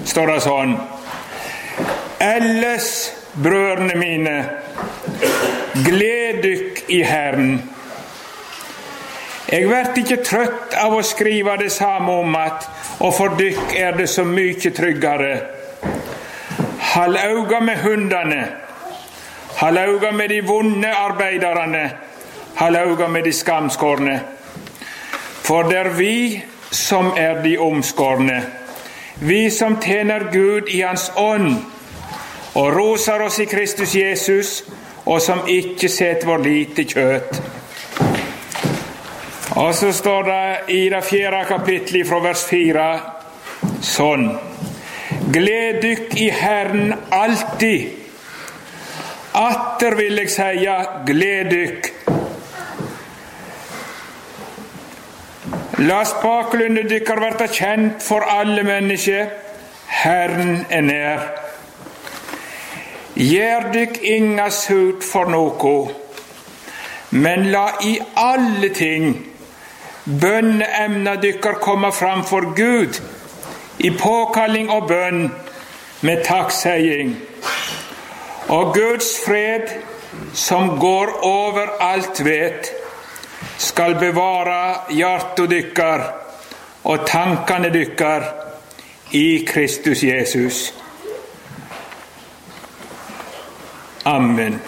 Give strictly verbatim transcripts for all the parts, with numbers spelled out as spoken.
står det sånn: Elles, brødrene mine, gled dykk i Herren. Jeg vert ikke trøtt av å skrive det samme om at, og for dykk er det så mye tryggere. Hald auga med hundene, hald auga med de vonde arbeiderne, hald auga med de skamskårne. For det er vi som er de omskårne, vi som tjener Gud i hans ånd, og roser oss i Kristus Jesus, og som ikke setter vår lit til kjøtt. Og så står det i det fjerde kapitlet fra vers fire sånn: Gled dykk i Herren alltid. Atter vil jeg seia, gled dykk. La spaklunde dykkar verta kjent for alle mennesker, Herren er nær. Gjør dykk inga sut for noko, men la i alle ting bønneemna dykkar komme fram for Gud, i påkalling og bønn med takkseiing. Og Guds fred, som går over alt vet, skal bevare hjertet dykkar og tankene dykkar i Kristus Jesus. Amen.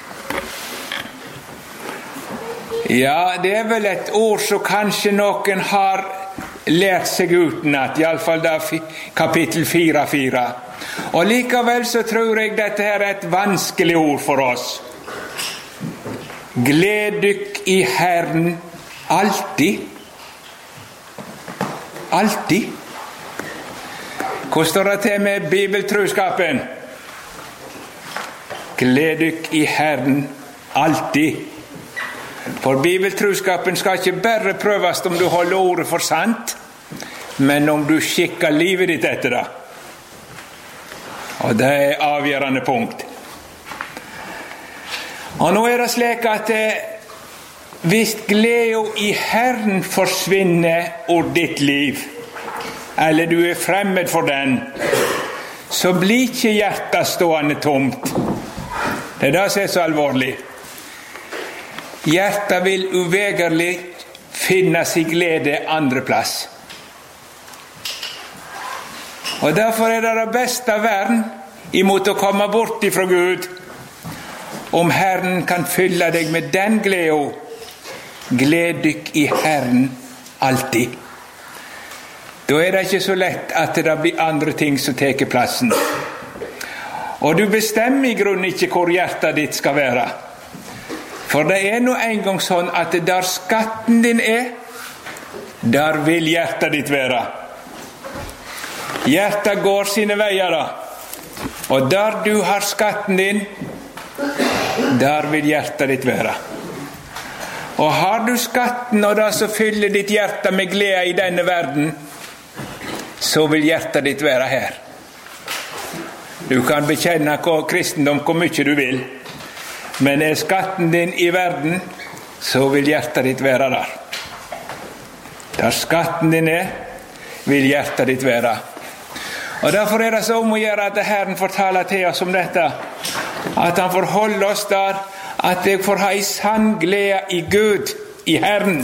Ja, det er vel et ord som kanskje noen har lært seg utenat, i alle fall da kapittel fire fire. Og likevel så tror jeg dette her er et vanskelig ord for oss. Gled dykk i Herren alltid. Alltid. Hvordan står det til med bibeltruskapen? Gled dykk i Herren alltid. For bibeltruskapen skal ikke bare prøves om du holder ordet for sant, men om du skikker livet ditt etter det. Og det er avgjørende punkt. Og nå er det slik at hvis gleden i Herren forsvinner ur ditt liv, eller du er fremmed for den, så blir ikke hjertet stående tomt. Det er det som er så alvorlig. Hjertet vil uvegerlig finne sin glede andre plass. Og derfor er det det beste vern imot å komme bort ifra Gud, om Herren kan fylle deg med den gleden. Gled dykk i Herren alltid. Da er det ikke så lett at det blir andre ting som teker plassen. Og du bestemmer i grunnen ikke hvor hjertet ditt skal være. For det er nå en gang sånn at der skatten din er, der vil hjertet ditt være. Hjertet går sine veier da. Og der du har skatten din, der vil hjertet ditt være. Og har du skatten og da så fyller ditt hjerte med glede i denne verden, så vil hjertet ditt være her. Du kan bekjenne kristendom hvor mye du vil, men er skatten din i verden, så vil hjertet ditt være der. Der skatten din er, vil hjertet ditt være. Og derfor er det så om å gjøre at Herren fortaler til oss om dette, at han får holde oss der, at jeg får ha i sann glede i Gud, i Herren.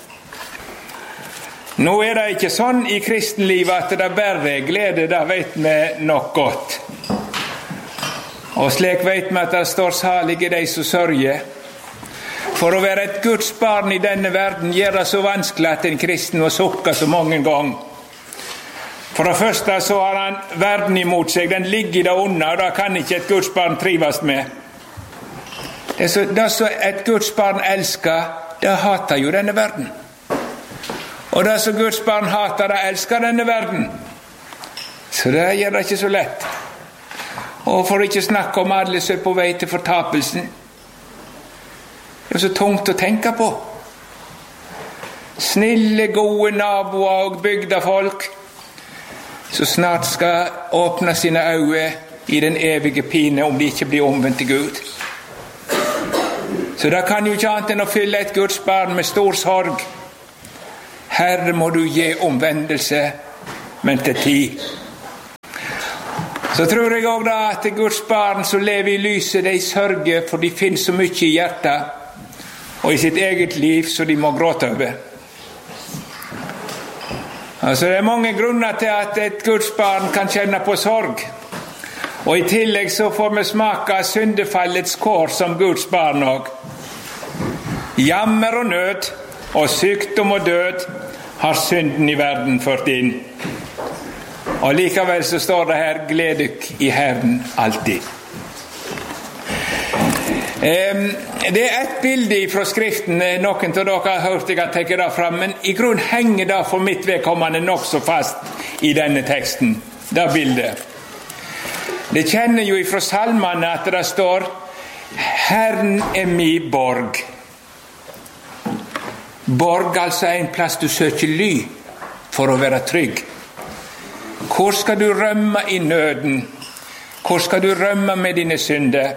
Nå er det ikke sånn i kristenlivet at det bare er glede, det vet vi nok godt. Og slik vet vi at det står salige de som sørger. For å være et Guds barn i denne verden gjør det så vanskelig at en kristen må sukke så mange ganger. For det første så har han verden imot seg, den ligger der unna, og da kan ikke et Guds barn trives med. Det som et Guds barn elsker, det hater jo denne verden. Og det som Guds barn hater, det elsker denne verden. Så det gjør det ikke så lett. Og for ikke snakke om alle som er på vei til fortapelsen. Det er så tungt å tenke på. Snille, gode naboer og bygdefolk så snart skal åpne sine øyne i den evige pine om de ikke blir omvendt til Gud. Så det kan jo ikke annet enn å fylle et Guds barn med stor sorg. Herre, må du gi omvendelse, men til tid. Så tror jeg også da at Guds barn som lever i lyset, de sørger, for de finner så mye i hjertet og i sitt eget liv så de må gråte over. Altså det er mange grunner til at et Guds barn kan kjenne på sorg. Og i tillegg så får vi smake av syndefallets kår som Guds barn også. Jammer og nød og sykdom og død har synden i verden ført inn. Og likevel så står det her, gled dykk i Herren alltid. Det er et bilde fra Skriften, noen av dere har hørt jeg har tatt det fram, men i grunn henger det for mitt vedkommende nok så fast i denne teksten, det bildet. Det kjenner jo fra salmene at det står, Herren er min borg. Borg altså er en plass du søker ly for å være trygg. Hvor skal du rømme i nøden? Hvor skal du rømme med dine synder?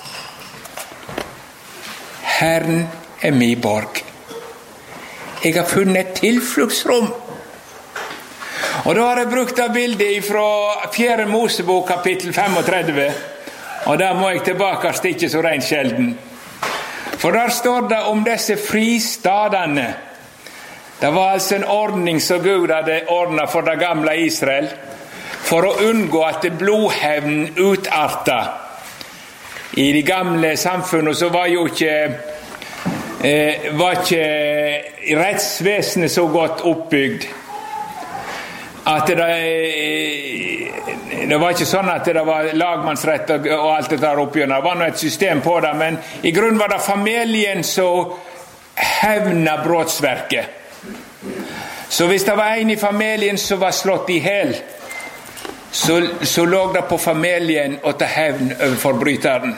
Herren er min borg. Jeg har funnet et tilfluktsrom. Og da har jeg brukt det bildet fra fjerde Mosebok kapittel femogtredve, og der må jeg tilbake stikke så rent sjelden. For der står det om disse fristadene. Det var altså en ordning som Gud hadde ordnet for det gamle Israel, for å unngå at blodhevn utartet. I de gamle samfunnet så var jo ikke, eh, var ikke rettsvesenet så godt oppbygd, at det, det var ikke sånn at det var lagmannsrett og, og alt det der oppgjørende. Det var noe et system på det, men i grunn var det familien som hevna brotsverket. Så hvis det var en i familien som var slått i hel, så, så lå det på familien å ta hevn over forbryteren.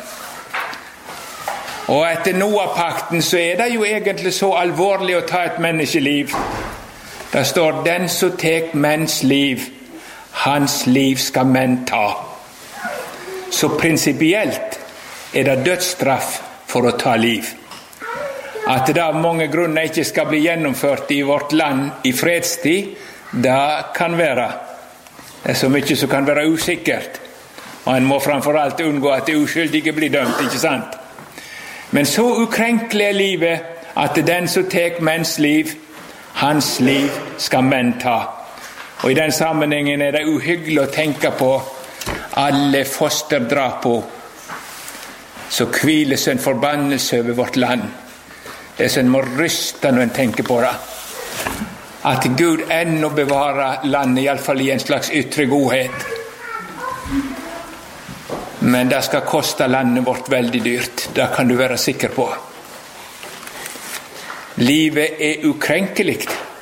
Og etter Noah-pakten så er det jo egentlig så alvorlig å ta et menneskeliv. Det står, den som tek menns liv, hans liv skal menn ta. Så prinsipielt er det dødsstraff for å ta liv. At det av mange grunner ikke skal bli gjennomført i vårt land i fredstid, det kan være. Det er så mye som kan være usikkert. Og en må framfor alt unngå at det uskyldige blir dømt, ikke sant? Men så ukrenkelig er livet at den som tek menns liv, hans liv skal menn ta. Og i den sammenhengen er det uhyggelig å tenke på alle fosterdrap på, så hviles en forbannelse over vårt land. Det er så en må ryste når en tenker på det. At Gud ennå bevarer landet, i alle fall i en slags ytre godhet. Men det skal koste landet vårt veldig dyrt. Det kan du være sikker på. Livet er ukrenkelig.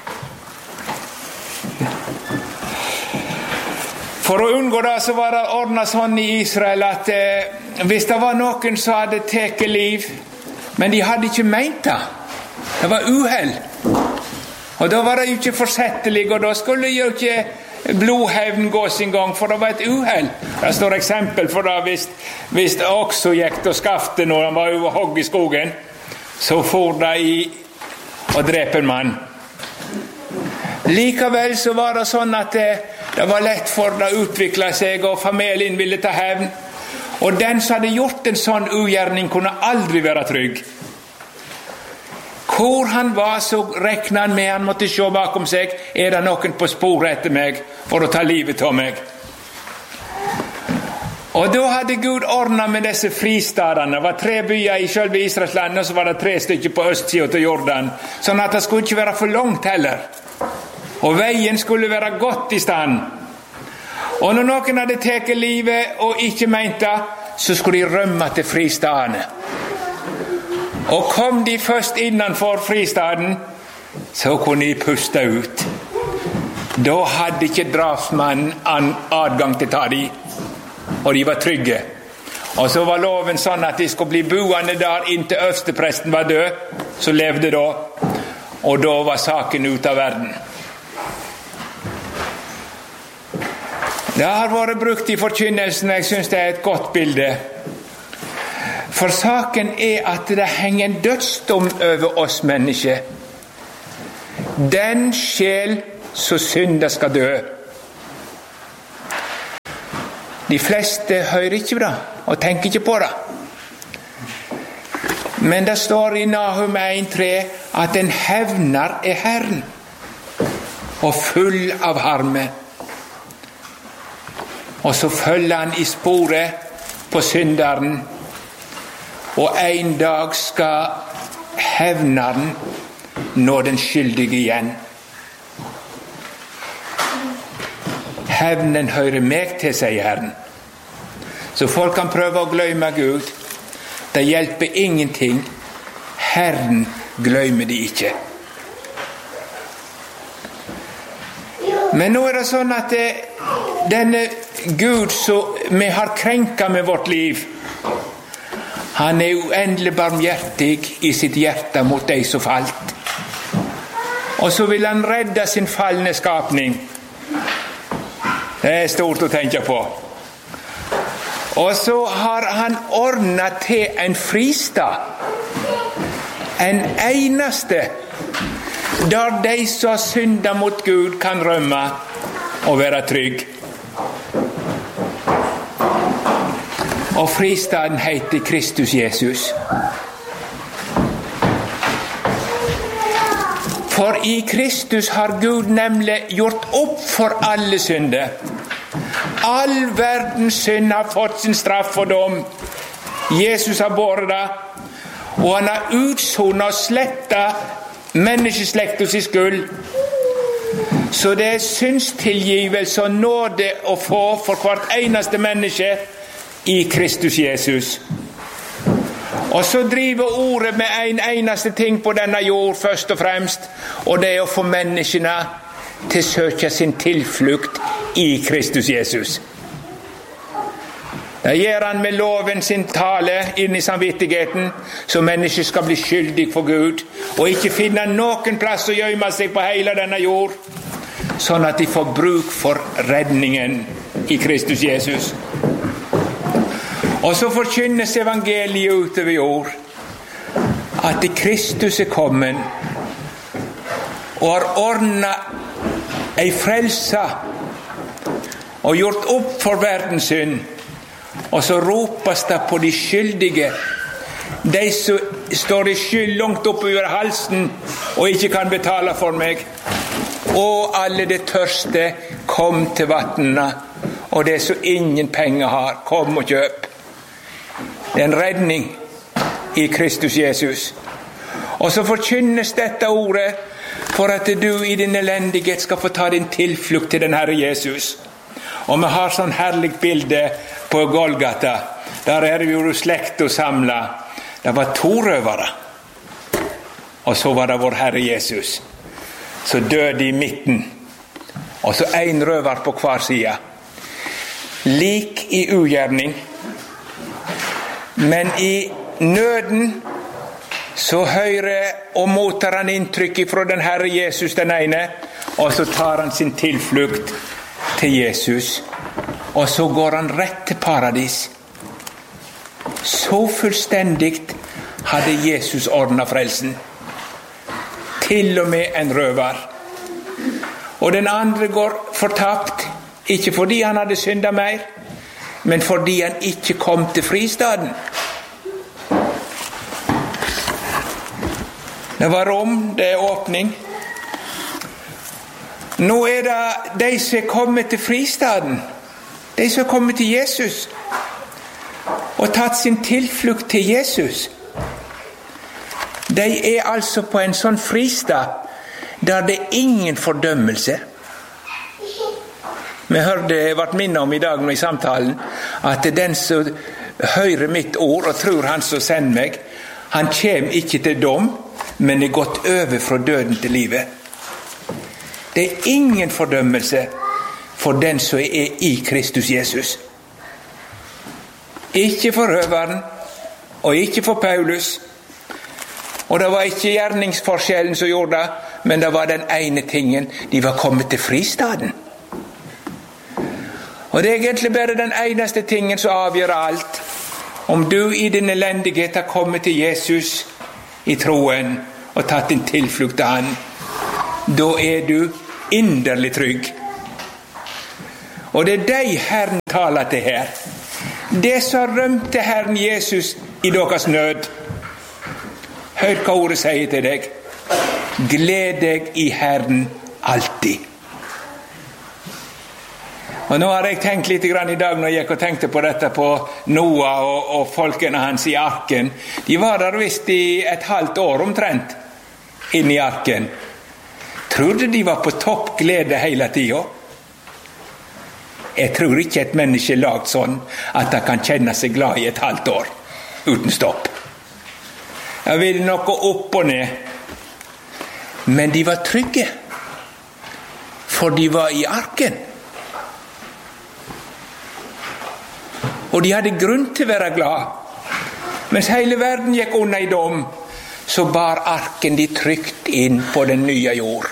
For å unngå det så var det ordnet sånn i Israel at eh, hvis det var noen som hadde teket liv, men de hadde ikke ment det, det var uheld, og da var det jo ikke forsettelig, og da skulle jo ikke blodhevn gå sin gang, for det var et uheld. Det står eksempel for det, hvis, hvis okso gikk og skafte når han var over hogg i skogen, så for det i og drepe en mann. Likevel så var det sånn at det, det var lett for det å utvikle seg, og familien ville ta hevn. Og den som hadde gjort en sånn ugjerning kunne aldri være trygg. Hvor han var, så rekna han med, han måtte se bakom seg, er det noen på sporet etter meg for å ta livet av meg. Og da hadde Gud ordnet med disse fristadene. Det var tre byer i selve Israelslandet, og så var det tre stykker på østsiden til Jordan. Sånn at det skulle ikke være for langt heller. Og veien skulle være godt i stand. Og når noen hadde teket livet og ikke ment det, så skulle de rømme til fristadene. Og kom de først innenfor fristaden, så kunne de puste ut. Da hadde ikke drapsmannen adgang til å ta de, og de var trygge. Og så var loven sånn at de skulle bli boende der inntil øverstepresten var død, så levde da, og da var saken ut av verden. Det har vært brukt i forkynnelsen, jeg synes det er et godt bilde. For saken er at det henger en dødsdom over oss mennesker. Den sjel så synder skal dø. De fleste hører ikke det, og tenker ikke på det. Men det står i Nahum en tre at en hevner er Herren, og full av harme. Og så følger han i sporet på synderen, og en dag skal hevneren nå den skyldige igjen. Hevnen hører meg til, sier Herren. Så folk kan prøve å glemme Gud. Det hjelper ingenting. Herren glemmer de ikke. Men nå er det sånn at det, denne Gud som vi har krenket med vårt liv, han er uendelig barmhjertig i sitt hjerte mot de som falt. Og så vil han redde sin fallne skapning. Det er stort å tenke på. Og så har han ordnet til en fristad, en eneste, der de som har syndet mot Gud kan rømme og være trygg. Og fristaden heter Kristus Jesus. For i Kristus har Gud nemlig gjort opp for alle synder. All verdens synd har fått sin straff og dom. Jesus har båret det, og han har utsonet og slettet menneskeslektos i skyld. Så det er syndstilgivelse og nåde å få for hvert eneste menneske i Kristus Jesus. Og så driver ordet med en eneste ting på denne jord først og fremst, og det er å få menneskene til å søke sin tilflukt i Kristus Jesus. Det gjør han med loven sin tale inn i samvittigheten, så mennesker skal bli skyldig for Gud, og ikke finne noen plass å gjemme seg på hele denne jord, sånn at de får bruk for redningen i Kristus Jesus. Og så forkynnes evangeliet utover jord, at Kristus er kommet og har ordnet ei frelse og gjort opp for verdens synd. Og så ropes det på de skyldige, de som står i skyld langt oppe over halsen og ikke kan betale for meg. Og alle de tørste, kom til vattnene, og det som ingen penger har, kom og kjøp. Det er en redning i Kristus Jesus. Og så forkynnes dette ordet for at du i din elendighet skal få ta din tilflukt til den Herre Jesus. Og vi har sånn herlig bilde på Golgata. Der er vi jo slekt og samlet. Det var to røvere. Og så var det vår Herre Jesus. Så døde i midten. Og så en røver på hver side. Lik i ugjerning. Men i nøden så hører og mottar han inntrykk fra den Herre Jesus den ene, og så tar han sin tilflukt til Jesus, og så går han rett til paradis. Så fullstendig hadde Jesus ordnet frelsen. Til og med en røver. Og den andre går fortapt, ikke fordi han hadde syndet mer, men fordi han ikke kom til fristaden. Det var rom, det er åpning. Nå er det de som er kommet til fristaden, de som er kommet til Jesus, og tatt sin tilflukt til Jesus. De er altså på en sånn fristad, der det er ingen fordømmelse. Vi hørte, jeg ble minnet om i dag i samtalen, at den som hører mitt ord og tror han som sender meg, han kommer ikke til dom, men er gått over fra døden til livet. Det er ingen fordømmelse for den som er i Kristus Jesus. Ikke for røveren, og ikke for Paulus. Og det var ikke gjerningsforskjellen som gjorde det, men det var den ene tingen, de var kommet til fristaden. Og det er egentlig bare den eneste tingen som avgjør alt. Om du i din elendighet har kommet til Jesus i troen og tatt din tilflukt til han, da er du inderlig trygg. Og det er deg Herren taler til her. Det som rømte Herren Jesus i deres nød. Hør hva ordet sier til deg. Gled deg i Herren alltid. Og nå har jeg tenkt litt grann i dag når jeg gikk og tenkte på dette på Noah og, og folkene hans i arken. De var der visst i et halvt år omtrent inn i arken. Tror du de var på topp glede hele tiden? Jeg tror ikke et menneske er lagd sånn at de kan kjenne seg glad i et halvt år uten stopp. Jeg vil noe opp og ned. Men de var trygge, for de var i arken. Og de hadde grunn til å være glad. Mens hele verden gikk under i dom, så bar arken de trygt inn på den nye jord.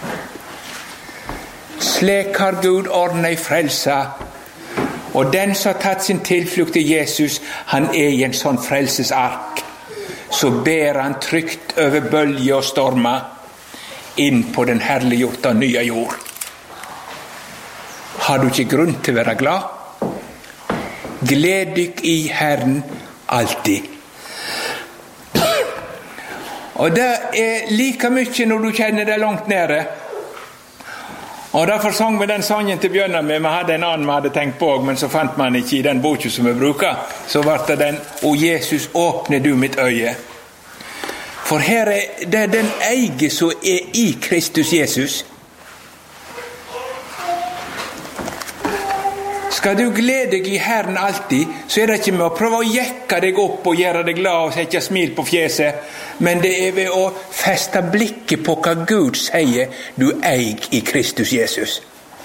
Slik har Gud ordnet i frelsa, og den som har tatt sin tilflukt til Jesus, han er i en sånn frelsesark. Så ber han trygt over bølge og stormer inn på den herliggjorte nye jord. Har du ikke grunn til å være glad? Gled dykk i Herren alltid. Og det er like mye når du kjenner det langt nede. Og derfor sang vi den sangen til bjørna med. Vi hadde en annen vi hadde tenkt på, men så fant man ikke i den boka som vi bruker. Så var det den, «O Jesus, åpne du mitt øye». For her er det den eige som er i Kristus Jesus. Skal du glede deg i Herren alltid, så er det ikke med å prøve å jekke deg opp og gjøre deg glad og sette smil på fjeset, men det er ved å feste blikket på hva Gud sier du eier i Kristus Jesus.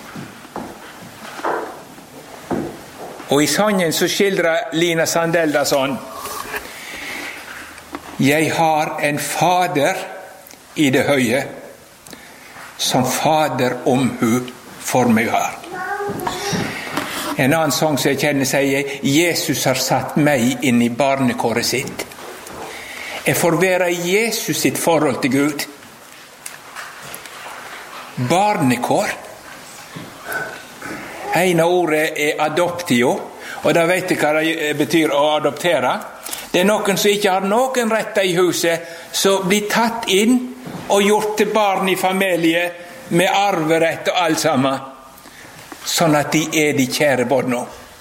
Og i sangen så skildrer Lina Sandell det sånn: Jeg har en fader i det høye, som fader omhu for meg har. En annen sang som jeg kjenner sier: Jesus har satt meg inn i barnekåret sitt. Jeg får være i Jesus sitt forhold til Gud. Barnekår. En av ordet er adoptio, og da vet jeg hva det betyr å adoptere. Det er noen som ikke har noen retter i huset, som blir tatt inn og gjort til barn i familie med arverett og alt sammen. Sånn at de er de kjære barna.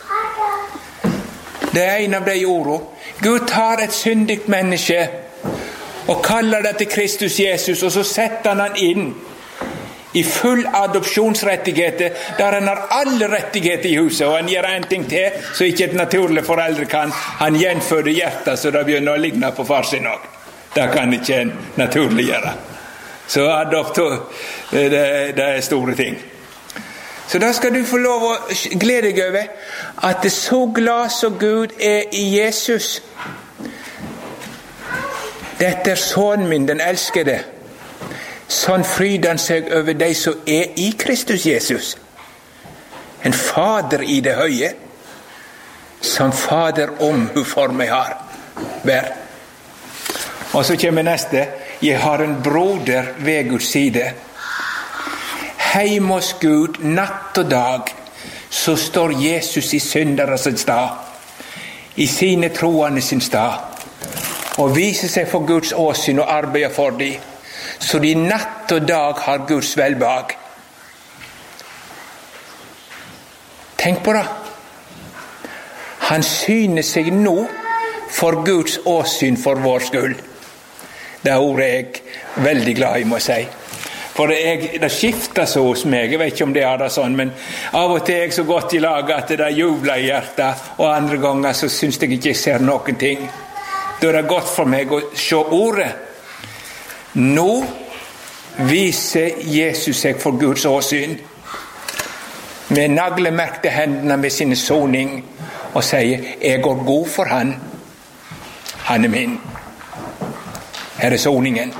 Det er en av de ordene. Gud tar et syndigt menneske og kaller det til Kristus Jesus, og så setter han han inn i full adopsjonsrettigheter, der han har alle rettigheter i huset, og han gjør en ting til, så ikke et naturlig foreldre kan. Han gjenføder hjertet, så det begynner å ligne på far sin også. Det kan ikke en naturlig gjøre. Så adopter, det, det er store ting. Så da skal du få lov å glede deg over at det er så glad som Gud er i Jesus. Dette er sønnen min, den elskede. Sånn fryder han seg over de som er i Kristus Jesus. En fader i det høye, som fader omhu for meg har. Vær. Og så kommer neste: Jeg har en broder ved Guds side. Heim hos Gud, natt og dag, så står Jesus i synderes stad, i sine troende sin stad, og viser seg for Guds åsyn og arbeider for dem, så de natt og dag har Guds velbehag. Tenk på det. Han syner seg nå for Guds åsyn for vår skyld. Det ordet er jeg veldig glad i, må jeg si. For det, det skifter så hos meg. Jeg vet ikke om det er det sånn, men av og til er jeg så godt i lag at det jubler i hjertet, og andre ganger så synes jeg ikke jeg ser noen ting. Da er det godt for meg å se ordet. Nå viser Jesus seg for Guds åsyn med naglemerkte hendene med sin soning, og sier: jeg går god for han. Han er min. Her er soningen.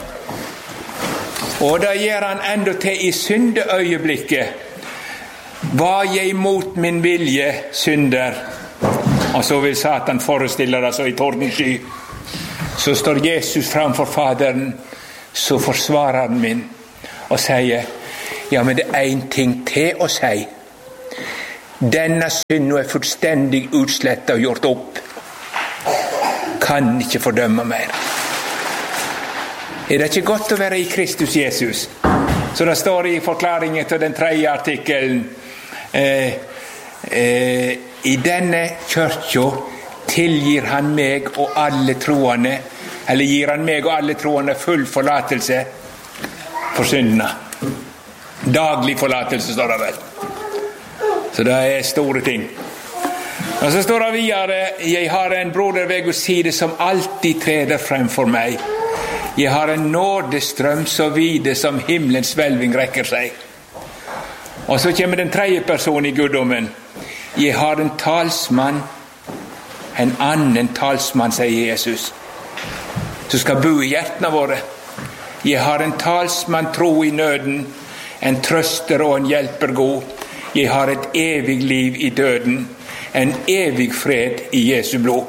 Og da gjør han enda til i syndeøyeblikket: var jeg mot min vilje synder? Og så vil Satan forestille det så i tordensky. Så står Jesus framfor Faderen, så forsvarer han min og sier: ja, men det er en ting til å si. Denne synden er fullstendig utslettet og gjort opp. Kan ikke fordømme mer. Er det ikke godt å være i Kristus Jesus? Så det står i forklaringen til den tredje artikkelen. Eh, eh, I denne kyrkja tilgir han meg og alle troende, eller gir han meg og alle troende full forlatelse for syndene. Daglig forlatelse, står det vel. Så det er store ting. Og så står det videre: jeg har en broder ved Guds side som alltid treder frem for meg. Jeg har en nådestrøm så vide som himmelens hvelving rekker seg. Og så kommer den tredje personen i guddommen. Jeg har en talsmann, en annen talsmann, sier Jesus, som skal bo i hjertene våre. Jeg har en talsmann tro i nøden, en trøster og en hjelper god. Jeg har et evig liv i døden, en evig fred i Jesu blod.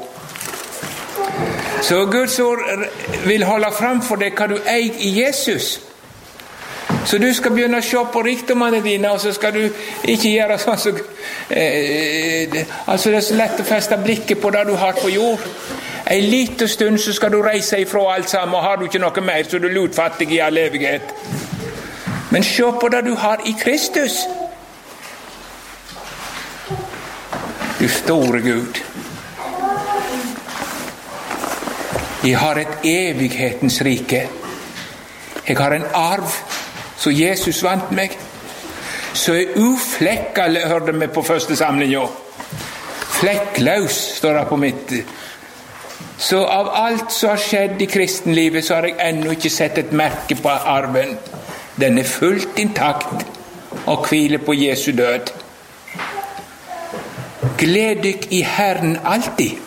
Så Guds ord vil holde frem for deg hva du eier i Jesus. Så du skal begynne å se på rikdommene dine, og så skal du ikke gjøre sånn som eh, altså det er så lett å feste blikket på det du har på jord. En liten stund så skal du reise ifra alt sammen, og har du ikke noe mer, så du er lutfattig i all evighet. Men se på det du har i Kristus. Du store Gud. Jeg har et evighetens rike. Jeg har en arv, så Jesus vant meg. Så er uflekkelig, hørte vi på første samling, jo. Flekkløs, står det på mitt. Så av alt som har skjedd i kristenlivet, så har jeg ennå ikke sett et merke på arven. Den er fullt intakt og hviler på Jesu død. Gled dykk i Herren alltid.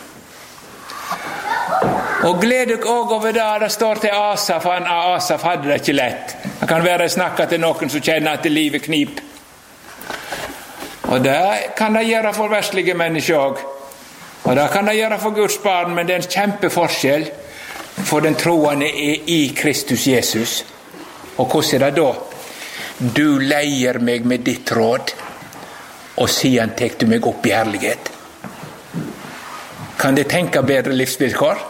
Og gled dykk også over det det står til Asaf. Han, Asaf hadde det ikke lett. Det kan være snakket til noen som kjenner at livet knip. Og det kan det gjøre for verslige mennesker også. Og det kan det gjøre for Guds barn, men det er en kjempeforskjell for den troende er i Kristus Jesus. Og hvordan er det da? Du leier meg med ditt råd, og siden tek du meg opp i herlighet. Kan du tenke bedre livsvilkår?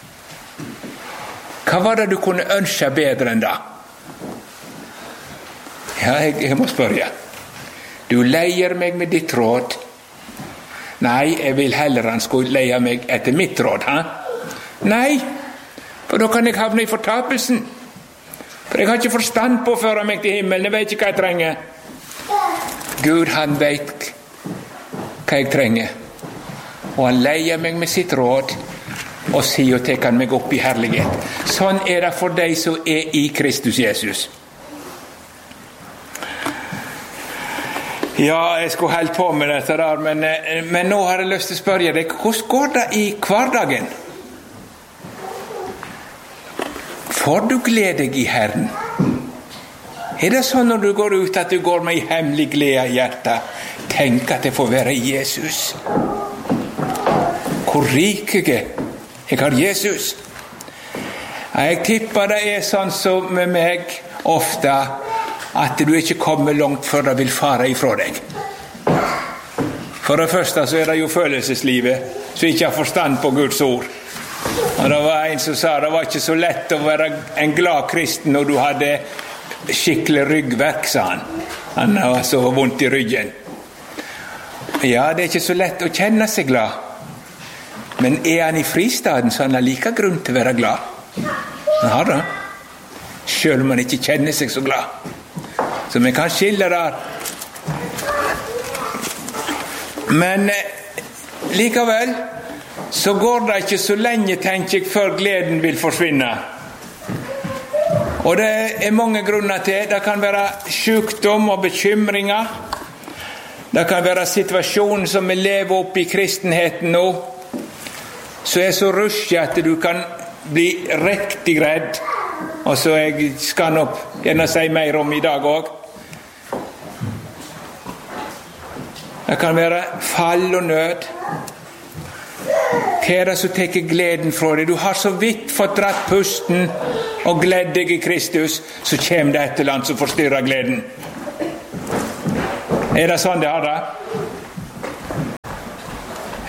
Hva var det du kunne ønske bedre enn det? Ja, jeg, jeg må spørre. Du leier meg med ditt råd. Nei, jeg vil heller han skulle leie meg etter mitt råd, ha? Nei, for da kan jeg havne i fortapelsen. For jeg har ikke forstand på å føre meg til himmelen. Jeg vet ikke hva jeg trenger. Gud, han vet hva jeg trenger. Og han leier meg med sitt råd, og sier og tek han meg opp i herlighet. Sånn er det for deg som er i Kristus Jesus. Ja, jeg skulle holde på med dette der, men, men nå har jeg lyst til å spørre deg, hvordan går det i hverdagen? Får du glede deg i Herren? Er det sånn når du går ut at du går med hemmelig glede i hjertet? Tenk at jeg får være i Jesus. Hvor rik jeg er. Jeg har Jesus. Jeg tipper det er sånn som med meg ofte, at du ikke kommer langt før det vil fare ifra deg. For det første så er det jo følelseslivet, som ikke har forstand på Guds ord. Og det var en som sa, det var ikke så lett å være en glad kristen når du hadde skikkelig ryggverk, sa han. Han var så vondt i ryggen. Ja, det er ikke så lett å kjenne seg glad. Men er han i fristaden, så han har like grunn til å være glad. Han har det. Selv om han ikke kjenner seg så glad. Så vi kan skille der. Men eh, likevel, så går det ikke så lenge, tenker jeg, før gleden vil forsvinne. Og det er mange grunner til. Det kan være sykdom og bekymringer. Det kan være situasjonen som vi lever opp i kristenheten nå, så er så rustig at du kan bli riktig redd. Og så jeg skal nok gjerne si mer om i dag også. Det kan være fall og nød. Hva er det som tar gleden fra deg? Du har så vidt fått dratt pusten og gledd deg i Kristus, så kommer det et eller annet som forstyrrer gleden. Er det sånn det har det?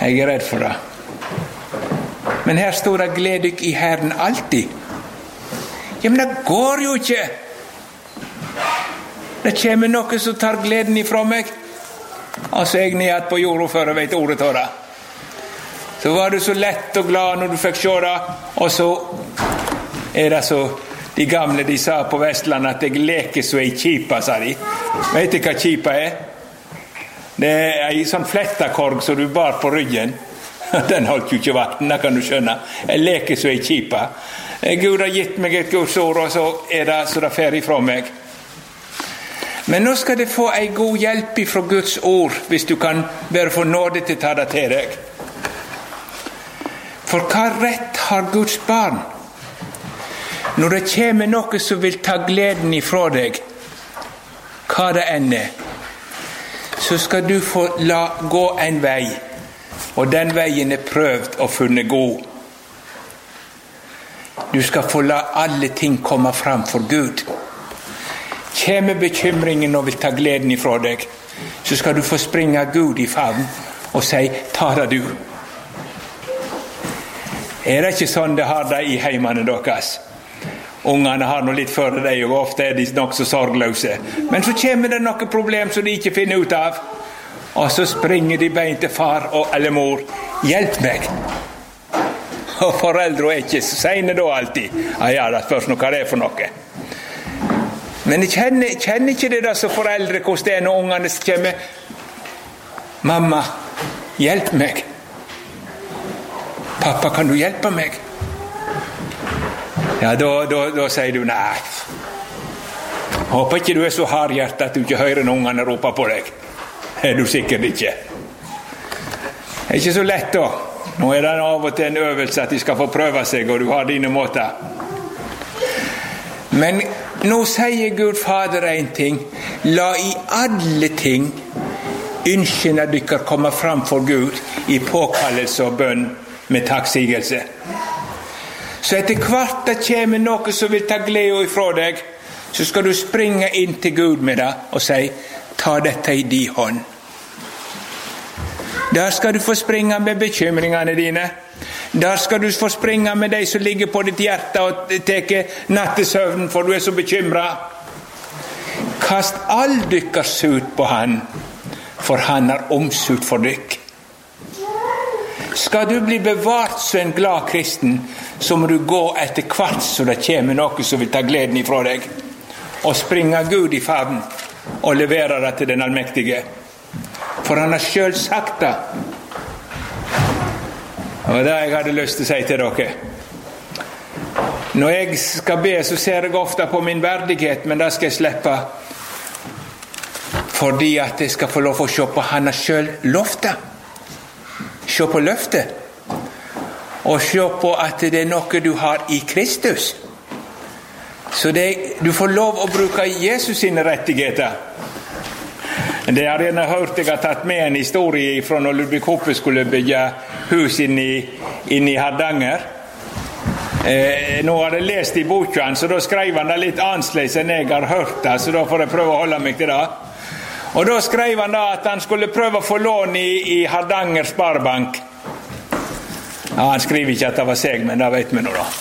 Jeg er redd for det. Men her står det gled dykk i Herren alltid. Ja, men det går jo ikke. Det kommer noe som tar gleden ifra meg. Altså jeg ned på jorda før jeg vet ordet av det. Så var du så lett og glad når du fikk se det, og så er det så de gamle de sa på Vestlandet at jeg leker så ei kipa, sa de. Vet du hva kipa er? Det er ei sånn flettakorg som du bar på ryggen. Den holdt jo ikke vakten, det kan du skjønne. Jeg leker så ei kipa. Gud har gitt meg et Guds ord, og så er det så det fer ifra meg. Men nå skal du få ei god hjelp ifra Guds ord, hvis du kan bare få nåde til å ta det til deg. For hva rett har Guds barn? Når det kommer noe som vil ta gleden ifra deg, hva det enn er, så skal du få la gå en vei, og den veien er prøvd og funnet god. Du skal få la alle ting komme fram for Gud. Kommer bekymringen og vil ta gleden ifra deg, så skal du få springe Gud i favn og si, ta det du. Er det ikke sånn det har det i heimene deres? Ungene har noe litt før deg, og ofte er de nok så sorgløse. Men så kommer det noe problem som de ikke finner ut av, og så springer de bein til far og, eller mor. Hjelp meg! Og foreldre er ikke så sene da alltid. Ja, ja, det spørs noe hva det er for noe. Men jeg kjenner, kjenner ikke det da som foreldre hvordan det er når ungene kommer. Mamma, hjelp meg. Pappa, kan du hjelpe meg? Ja, da, da, da sier du nei. Håper ikke du er så hardhjertet at du ikke hører når ungene roper på deg. Er du sikkert ikke. Det er ikke så lett da. Nå er det av og til en øvelse at de skal få prøve seg, og du har dine måter. Men nå sier Gud Fader en ting. La i alle ting ønskene dykker komme fram for Gud i påkallelse og bønn med takksigelse. Så etter hvert det kommer noe som vil ta glede ifra deg, så skal du springe inn til Gud med det og si, ta dette i din hånd. Der skal du få springe med bekymringene dine. Der skal du få springe med de som ligger på ditt hjerte og teker nattesøvn, for du er så bekymret. Kast all dykkers sut på han, for han er omsut for dykk. Skal du bli bevart som en glad kristen, så må du gå etter hvert så det kommer noe som vil ta gleden ifra deg, og springe Gud i favn og levere det til den allmektige. For han har selv sagt det. Og det jeg hadde lyst til å si til dere. Når jeg skal be, så ser jeg ofte på min verdighet, men det skal jeg slippe. Fordi at jeg skal få lov å se på han har selv lovt det. Se på løftet. Og se på at det er noe du har i Kristus. Så det, du får lov å bruke Jesus sine rettigheter. Det har jeg hørt jeg har tatt med en historie fra når Ludvig Hoppe skulle bygge hus inn i, inn i Hardanger. Eh, nå har jeg lest i boken, så da skrev han det litt annerledes enn jeg har hørt det, så da får jeg prøve å holde meg til det. Og da skrev han da at han skulle prøve å få lån i, i Hardanger Sparebank. Ja, han skriver ikke at det var seg, men det vet vi nå da.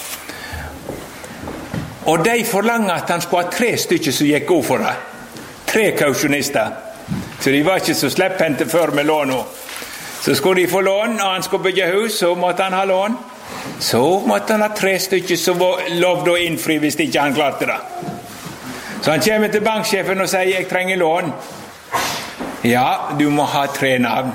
Og de forlanger at han skulle ha tre stykker som gikk god for det. Tre kausjonister. Så de var ikke så slepphendte før med lån nå. Så skulle de få lån, og han skulle bygge hus, så måtte han ha lån. Så måtte han ha tre stykker som lovde å innfri hvis ikke han klarte det. Så han kommer til banksjefen og sier, jeg trenger lån. Ja, du må ha tre navn.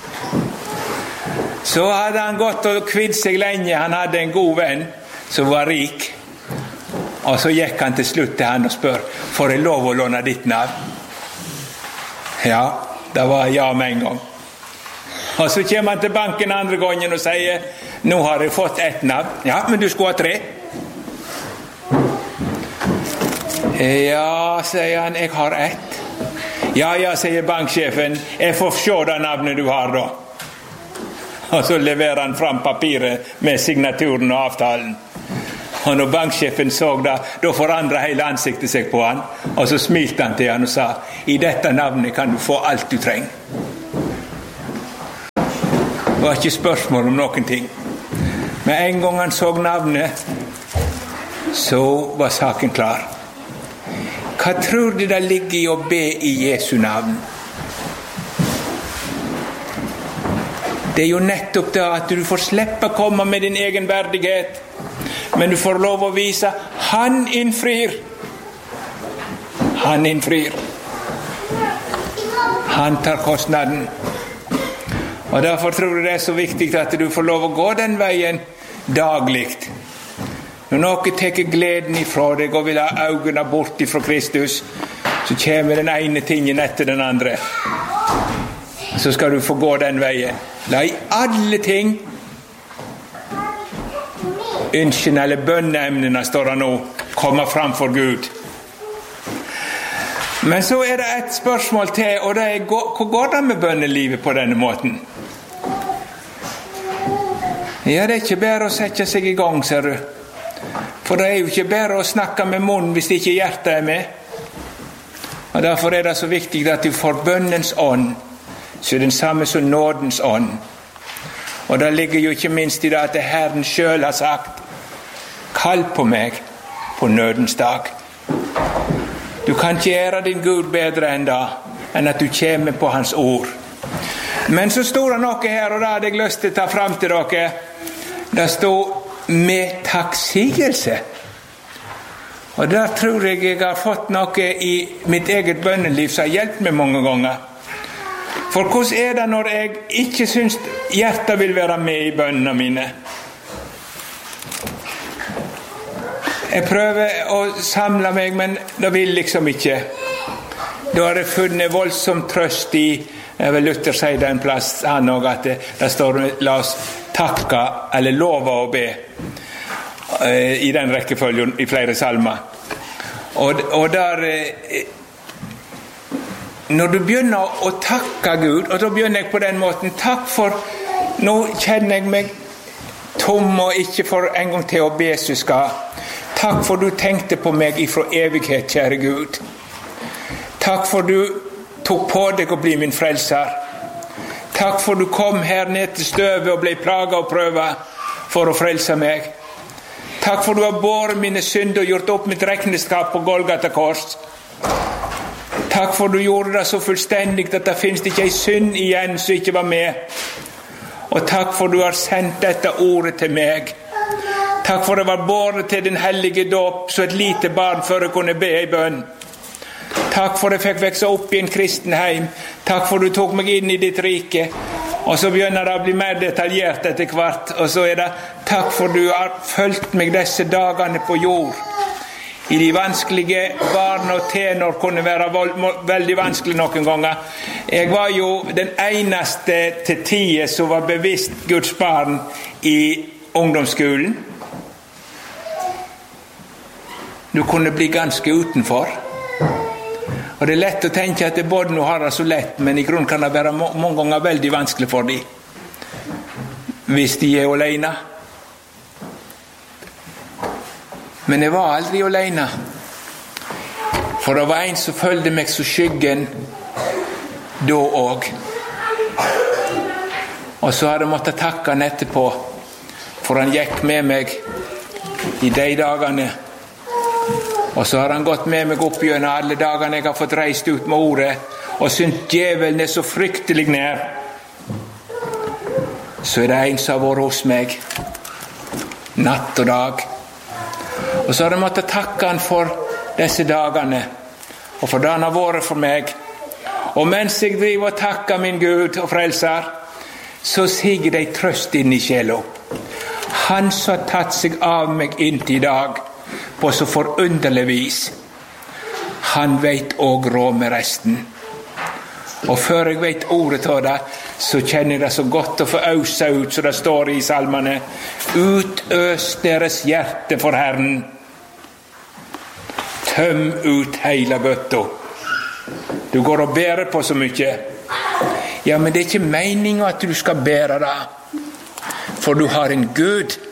Så hadde han gått og kvidd seg lenge, han hadde en god venn som var rik. Og så gikk han til slutt til han og spør, får jeg lov å låne ditt navn? Ja, det var ja med en gang. Og så kommer han til banken andre gangen og sier, nå har jeg fått ett navn. Ja, men du skulle ha tre. Ja, sier han, jeg har ett. Ja, ja, sier banksjefen, jeg får se det navnet du har da. Og så leverer han fram papiret med signaturen og avtalen. Og når banksjefen så det, da forandret hele ansiktet seg på han, og så smilte han til han og sa, i dette navnet kan du få alt du trenger. Det var ikke spørsmål om noen ting. Men en gang han så navnet, så var saken klar. Hva tror du det ligger i å be i Jesu navn? Det er jo nettopp det at du får slippe å komme med din egen verdighet, men du får lov å vise han innfrir. Han innfrir. Han tar kostnaden. Og derfor tror jeg det er så viktig at du får lov å gå den veien daglig. Når noe tar gleden ifra deg og vil ha øynene bort ifra Kristus, så kommer den ene tingen etter den andre. Så skal du få gå den veien. La i alle ting ønskene eller bønneemnene, står det nå, komme fram for Gud. Men så er det et spørsmål til, og det er hvor går det med bønnelivet på denne måten? Ja, det er ikke bare å sette seg i gang, ser du. For det er jo ikke bare å snakke med munnen hvis ikke hjertet er med. Og derfor er det så viktig at du får bønnens ånd, så er den samme som nådens ånd. Og det ligger jo ikke minst i det at Herren selv har sagt, kall på meg på nødens dag. Du kan ikke gjøre din Gud bedre enn da, enn at du kommer på hans ord. Men så står det noe her, og det hadde jeg lyst til å ta frem til dere. Det står med takksigelse. Og der tror jeg jeg har fått noe i mitt eget bønneliv som har hjulpet meg mange ganger. For hvordan er det når jeg ikke synes hjertet vil være med i bønnene mine? Jeg prøver å samle meg, men det vil liksom ikke. Da har jeg funnet voldsom trøst i, jeg vil Luther si det en plass, han også, at det, det står, la oss takke eller love å be, i den rekkefølgen i flere salmer. Og, og der, når du begynner å takke Gud, og da begynner jeg på den måten, takk for, nå kjenner jeg meg tom og ikke for en gang til å be så skal. Takk for du tenkte på meg ifra evighet, kjære Gud. Takk for du tok på deg å bli min frelser. Takk for du kom her ned til støvet og ble plaget og prøvet for å frelse meg. Takk for du har båret mine synder og gjort opp mitt regnskap på Golgata kors. Takk for du gjorde det så fullstendig at det finnes ikke en synd igjen som ikke var med. Og takk for du har sendt dette ordet til meg. Takk for det var båret til den hellige dåp, så et lite barn før jeg kunne be i bønn. Takk for jeg fikk vekse opp i en kristen heim. Takk for du tok meg inn i ditt rike. Og så begynner det å bli mer detaljert etter hvert. Og så er det takk for du har fulgt meg disse dagene på jord. I de vanskelige barn og tenår kunne være veldig vanskelig noen ganger. Jeg var jo den eneste til tide som var bevisst Guds barn i ungdomsskolen. Du kunne bli ganske utenfor. Og det er lett å tenke at både nå har det så lett, men i grunnen kan det være mange ganger veldig vanskelig for dem. Hvis de er alene. Men jeg var aldri alene. For det var en som følte meg så skyggen da også. Og så har jeg måttet takke han etterpå, for han gikk med meg i de dagene. Og så har han gått med meg opp gjennom alle dagene jeg har fått reist ut med ordet, og syntes djevelen er så fryktelig nær. Så er det en som har vært hos meg, natt og dag. Og så har jeg måttet takke han for disse dagene, og for det han har vært for meg. Og mens jeg driver og takker min Gud og frelser, så siger det trøst inn i sjela. Han som har tatt seg av meg inntil i dag, på så forunderlig vis. Han vet og råd med resten. Og før jeg vet ordet av det, så kjenner jeg det så godt å få øse ut, så det står i salmene, utøs deres hjerte for Herren. Tøm ut hele bøtta. Du går og bærer på så mye. Ja, men det er ikke meningen at du skal bære det. For du har en Gud.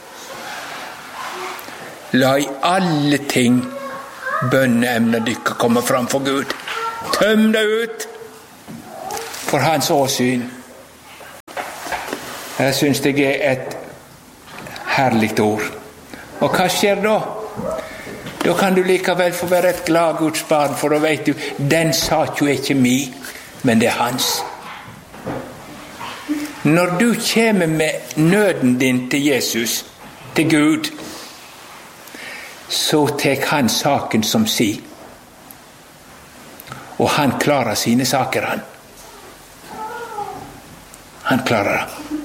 La i alle ting bønneemner dykke komme fram for Gud. Tøm det ut for hans åsyn. Jeg synes det er et herligt ord. Og hva skjer da? Da kan du likevel få være et glad Guds barn, for da vet du, den sak jo ikke mi, men det er hans. Når du kommer med nøden din til Jesus, til Gud, så tek han saken som si. Og han klarer sine saker, han. Han klarer det.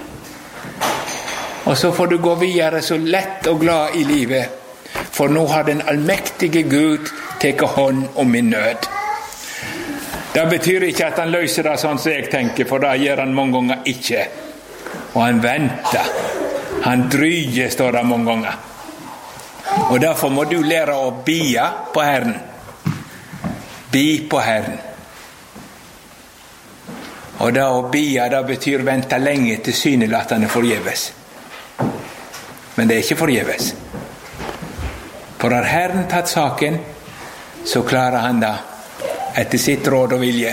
Og så får du gå videre så lett og glad i livet, for nå har den allmektige Gud teket hånd om min nød. Det betyr ikke at han løser det sånn som jeg tenker, for det gjør han mange ganger ikke. Og han venter. Han dryger, står det mange ganger. Og derfor må du lære å bia på Herren. Bi på Herren. Og det å bia, det betyr vente lenge til synelatende forgjeves. Men det er ikke forgjeves. For har Herren tatt saken, så klarer han det etter sitt råd og vilje.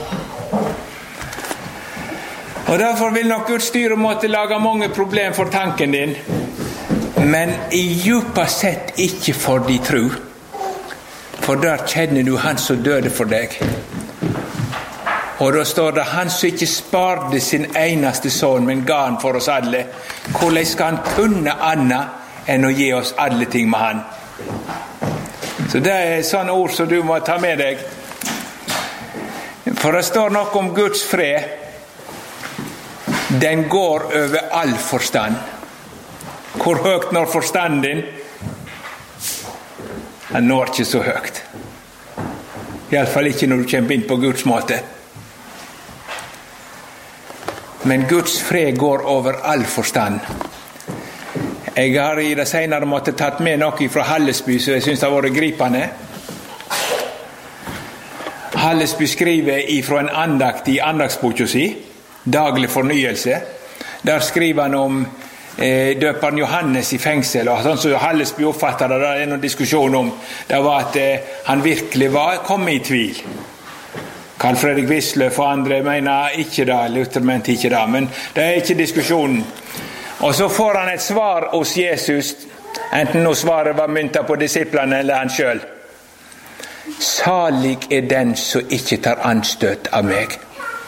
Og derfor vil nok Guds styre måtte lage mange problem for tanken din, men i djupa sett ikke for de tro. For der kjenner du han som døde for deg. Og da står det, han som ikke sparte sin eneste son, men ga han for oss alle. Hvordan skal han kunne annet enn å gi oss alle ting med han? Så det er sånne ord som du må ta med deg. For det står noe om Guds fred. Den går over all forstand. Hvor høyt når forstanden din? Han når ikke så høyt. I alle fall ikke når du kommer inn på Guds måte. Men Guds fred går over all forstand. Jeg har i det senere måtte tatt med noe fra Hallesby, så jeg synes det har vært gripende. Hallesby skriver ifra en andakt i andaktsboka si, Daglig fornyelse. Der skriver han om eh, døperen Johannes i fengsel, og sånn som Hallesby oppfattet det, det er noen diskusjon om, det var at eh, han virkelig var kommet i tvil. Carl Fredrik Wisløff og andre mener ikke det, Luther mente ikke det, men det er ikke diskusjonen. Og så får han et svar hos Jesus, enten noe svaret var myntet på disiplene eller han selv. Salig er den som ikke tar anstøt av meg.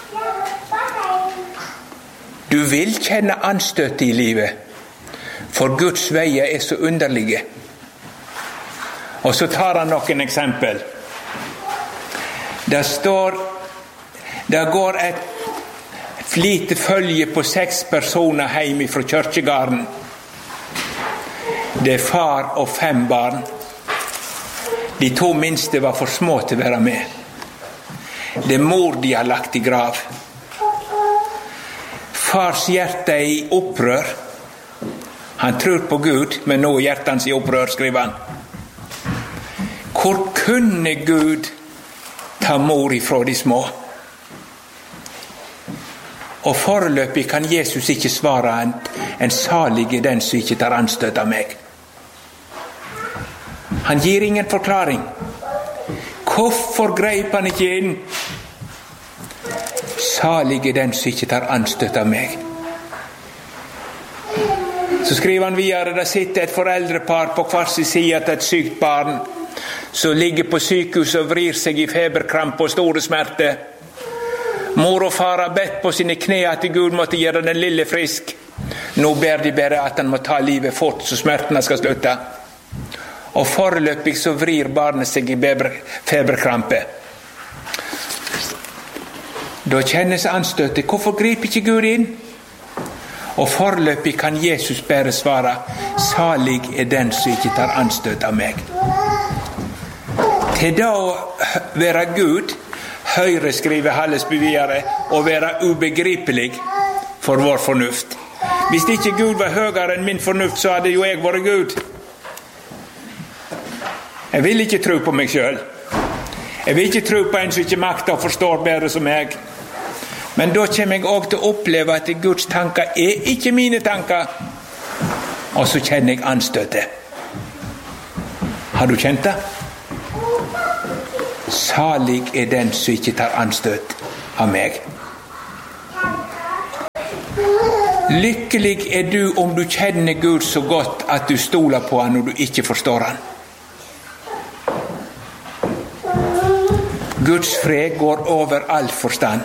Du vil kjenne anstøt i livet, for Guds veier er så underlige. Og så tar han noen eksempel. Det står, det går et lite følge på seks personer hjemme fra kirkegarden. Det er far og fem barn. De to minste var for små til å være med. Det er mor de har lagt i grav. Fars hjerte er i opprør. Han tror på Gud, men nå er hjertet hans i opprør, skriver han. Hvor kunne Gud ta mor ifra de små? Og foreløpig kan Jesus ikke svare en, en salig er den som ikke tar anstøt av meg. Han gir ingen forklaring. Hvorfor greip han ikke inn? Salig er den som ikke tar anstøt av meg. Så skriver han videre, det sitter et foreldrepar på hver sin side til et sykt barn, som ligger på sykehus og vrir seg i feberkrampe og store smerte. Mor og far har bedt på sine kne at Gud måtte gjøre den lille frisk. Nå ber de bare at han må ta livet fort, så smertene skal slutte. Og foreløpig så vrir barnet seg i feberkrampe. Da kjennes anstøtet. Hvorfor griper ikke Gud inn? Og foreløpig kan Jesus bare svare, salig er den som ikke tar anstøt av meg. Til da å være Gud, Høyre skriver Hallesby videre, å være ubegripelig for vår fornuft. Hvis ikke Gud var høyere enn min fornuft, så hadde jo jeg vært Gud. Jeg vil ikke tro på meg selv. Jeg vil ikke tro på en som ikke makter og forstår bedre som meg. Men da kommer jeg også til å oppleve at Guds tanker er ikke mine tanker. Og så kjenner jeg anstøtet. Har du kjent det? Salig er den som ikke tar anstøt av meg. Lykkelig er du om du kjenner Gud så godt at du stoler på han når du ikke forstår han. Guds fred går over all forstand.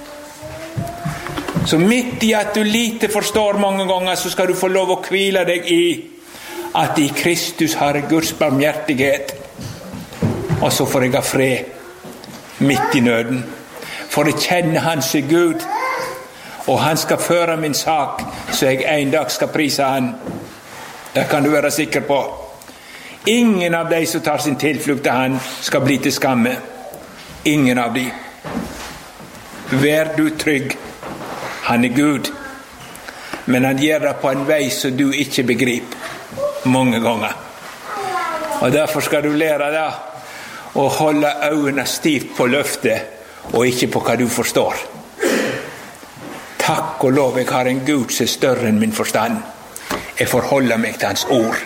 Så midt i at du lite forstår mange ganger, så skal du få lov å hvile deg i at i Kristus har jeg Guds barmhjertighet. Og så får jeg ha fred midt i nøden. For jeg kjenner han som Gud, og han skal føre min sak, så jeg en dag skal prise han. Det kan du være sikker på. Ingen av de som tar sin tilflukt til han skal bli til skamme. Ingen av de. Vær du trygg. Han er Gud. Men han gjør det på en vei som du ikke begriper mange ganger. Og derfor skal du lære det å holde øynene stivt på løftet og ikke på hva du forstår. Takk og lov, jeg har en Gud som er større enn min forstand. Jeg forholder meg til hans ord.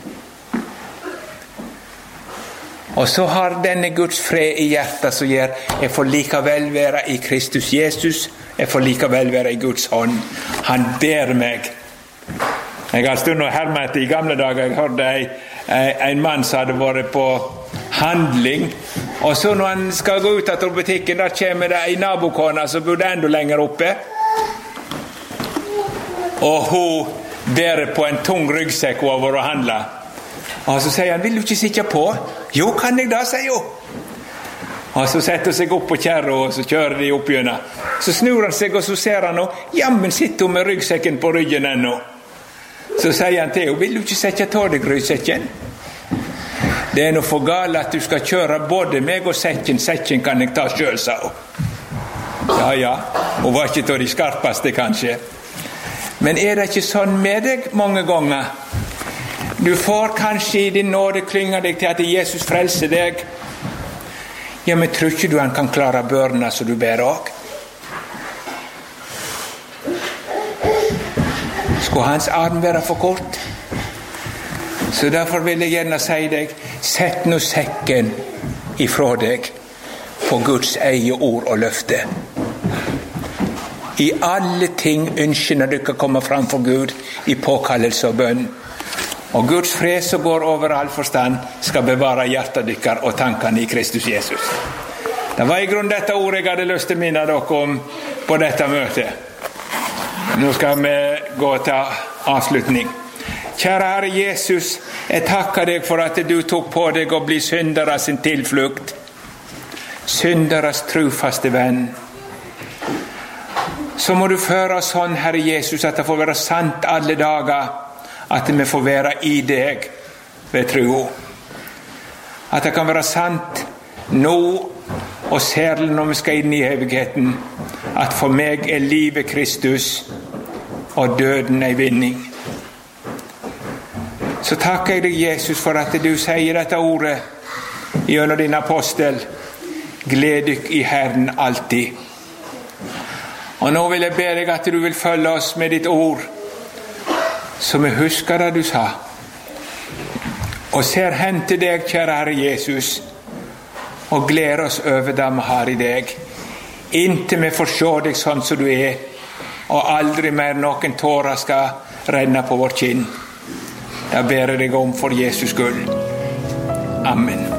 Og så har denne Guds fred i hjertet som gjør jeg får likevel være i Kristus Jesus. Jeg får likevel være i Guds hånd. Han ber meg. Jeg har stund og hermet i gamle dager. Jeg hørte en mann som hadde vært på handling. Og så når han skal gå ut av butikken, der kommer det en nabokone som bodde enda lenger oppe. Og hun bærer på en tung ryggsekk over å handle. Og så sier han, vil du ikke sitte på? Jo, kan jeg da, sier hun. Og så setter hun seg opp på kjerra, og så kjører de opp gjennom. Så snur han seg, og så ser han henne. Jammen sitter hun med ryggsekken på ryggen ennå. Så sier han til henne, vil du ikke sette ta deg ryggsekken? Det er noe for galt at du skal kjøre både meg og sekken. Sekken kan jeg ta selv, sa hun. Ja, ja. Hun var ikke til de skarpeste, kanskje. Men er det ikke sånn med deg mange ganger? Du får kanskje i din nåde klynge deg til at Jesus frelser deg. Ja, men tror ikke du han kan klare børna som du ber også? Skal hans arm være for kort? Så derfor vil jeg gjerne si deg, sett nå sekken ifra deg på Guds eget ord og løfte. I alle ting ønsker når dere kommer fram for Gud i påkallelse og bønn. Og Guds fred som går over all forstand skal bevare hjertet dykker og tankene i Kristus Jesus. Det var i grunn dette ordet jeg hadde lyst til å minne dere om på dette møtet. Nå skal vi gå til avslutning. Kjære Herre Jesus, jeg takker deg for at du tok på deg å bli syndere sin tilflukt. Synderes trufaste venn. Så må du føre oss sånn, Herre Jesus, at det får være sant alle dager, at vi får være i deg ved tro. At det kan være sant nå, og særlig når vi skal inn i evigheten, at for meg er livet Kristus, og døden er vinning. Så takker jeg deg, Jesus, for at du sier dette ordet gjennom din apostel. Gled dykk i Herren alltid. Og nå vil jeg be deg at du vil følge oss med ditt ord, så vi husker det du sa. Og ser hen til deg, kjære Herre Jesus, og gleder oss over det vi har i deg, inntil vi får se deg sånn som du er, og aldri mer noen tårer skal renne på vårt kinn. Det ber jeg deg om for Jesus skyld. Amen.